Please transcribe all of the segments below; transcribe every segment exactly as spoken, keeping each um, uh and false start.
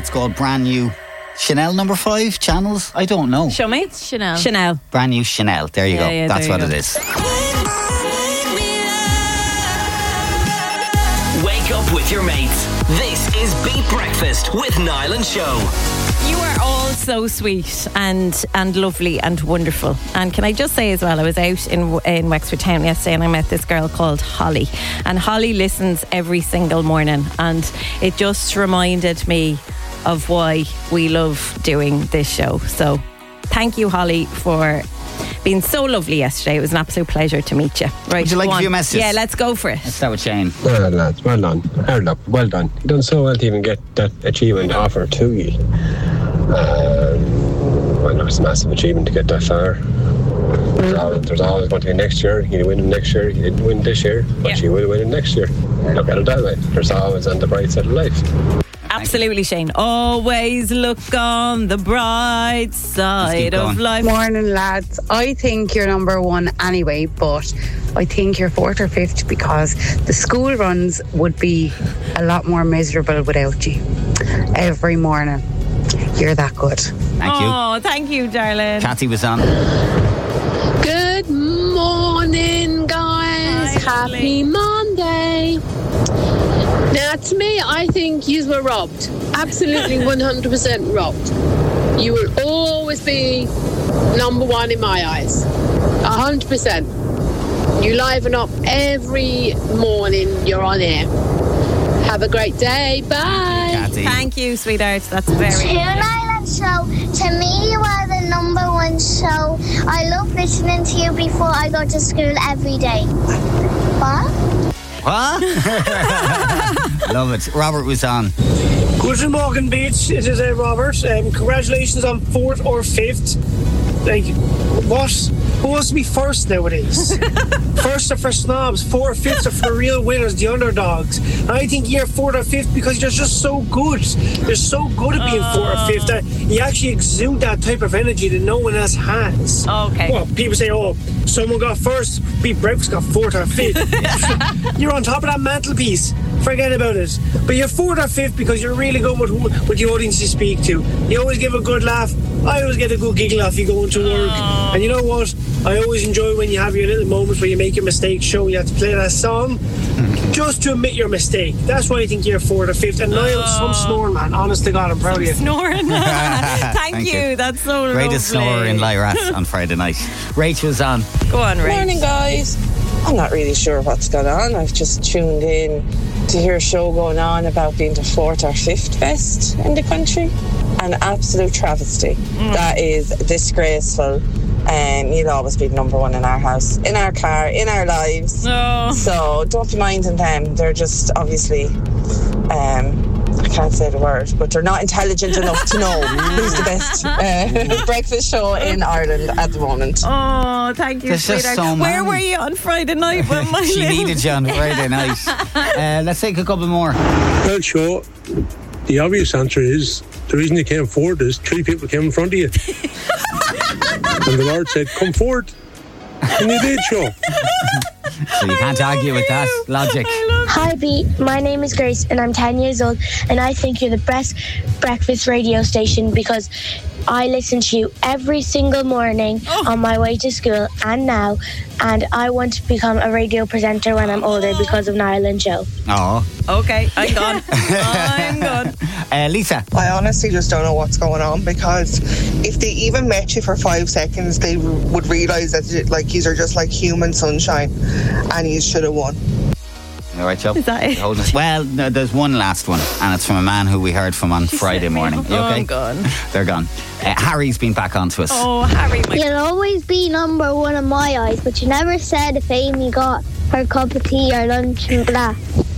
it's called brand new Chanel number five channels. I don't know. Show me. Chanel. Chanel. Brand new Chanel. There you Yeah, go. yeah, That's there what you it go. is. Wake up with your mates. This is Beat Breakfast with Niall and Show. You are all so sweet and and lovely and wonderful. And can I just say as well, I was out in in Wexford Town yesterday and I met this girl called Holly. And Holly listens every single morning. And it just reminded me of why we love doing this show. So thank you, Holly, for being so lovely yesterday. It was an absolute pleasure to meet you. Right, Would you like go a on. few messages? Yeah, let's go for it. Let's start with Shane. Well, lads, well done. Hard luck, well done. You done so well to even get that achievement offered to you. Um, well, it was a massive achievement to get that far. There's always, there's always going to be next year. You win it next year. You didn't win this year, but Yeah. you will win it next year. Look at it that way. There's always on the bright side of life. Absolutely, Shane. Always look on the bright side of going. life. Morning, lads. I think you're number one anyway, but I think you're fourth or fifth because the school runs would be a lot more miserable without you. Every morning. You're that good. Thank you. Oh, thank you, darling. Kathy was on. Good morning, guys. Hi, Happy lovely. Monday. Now, to me, I think you were robbed. Absolutely one hundred percent robbed. You will always be number one in my eyes. one hundred percent. You liven up every morning you're on air. Have a great day. Bye. Kathy. Thank you, sweetheart. That's very To Niall Show, to me you are the number one show. I love listening to you before I go to school every day. What? What? Love it. Robert was on. Guten Morgen, Beach. It is uh, Robert. Um, congratulations on fourth or fifth. Like, what? Who wants to be first nowadays? First are for snobs, fourth or fifth are for real winners, the underdogs. And I think you're fourth or fifth because you're just so good. You're so good at being fourth or fifth that you actually exude that type of energy that no one else has. Okay. Well, people say, oh, someone got first, Beat Breakfast got fourth or fifth. You're on top of that mantelpiece. Forget about it. But you're fourth or fifth because you're really good with, who, with the audience you speak to. You always give a good laugh. I always get a good giggle off you going to work. And you know what? I always enjoy when you have your little moments where you make a mistake, show you have to play that song. Just to admit your mistake. That's why I think you're fourth or fifth. And Niall, some snoring, man. Honest to God, I'm proud of you. Snoring. Thank, Thank you. you. That's so Greatest lovely. snorer in Lyrath on Friday night. Rachel's on. Go on, Ray. Morning, guys. I'm not really sure what's going on. I've just tuned in to hear a show going on about being the fourth or fifth best in the country. An absolute travesty. Mm. That is disgraceful. Um, you'll always be number one in our house, in our car, in our lives. Oh. So don't be minding them. They're just obviously, um, I can't say the word, but they're not intelligent enough to know who's the best uh, breakfast show in Ireland at the moment. Oh, thank you, There's just sweetheart. so Where many. were you on Friday night? When my She little- needed you on Friday night. Uh, let's take a couple more. Well, sure. The obvious answer is the reason you came forward is three people came in front of you. And the Lord said, come forward. And you did, sure. So you can't argue with that logic. Hi, Beat. My name is Grace, and I'm ten years old, and I think you're the best breakfast radio station because I listen to you every single morning oh. on my way to school and now, and I want to become a radio presenter when I'm older because of Niall and Joe. Oh. Okay, I'm gone. I'm gone. Uh, Lisa. I honestly just don't know what's going on because if they even met you for five seconds, they r- would realise that like yous are just like human sunshine, and you should have won. All right, Joe. Is that it? Hold on. Well, no, there's one last one, and it's from a man who we heard from on Friday morning. You Oh, okay? I'm gone. They're gone. Uh, Harry's been back on to us. Oh, Harry. My You'll always be number one in my eyes, but you never said if Amy got her cup of tea or lunch and glass.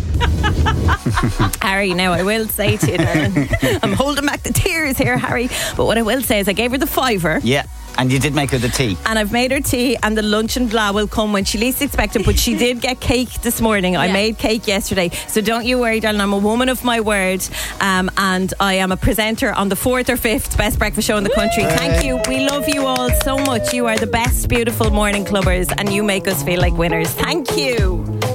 Harry, now I will say to you, darling, I'm holding back the tears here, Harry. But what I will say is I gave her the fiver. Yeah. And you did make her the tea. And I've made her tea, and the lunch and blah will come when she least expects it. But she did get cake this morning. Yeah. I made cake yesterday. So don't you worry, darling. I'm a woman of my word. Um, and I am a presenter on the fourth or fifth best breakfast show in the country. Hey. Thank you. We love you all so much. You are the best, beautiful morning clubbers, and you make us feel like winners. Thank you.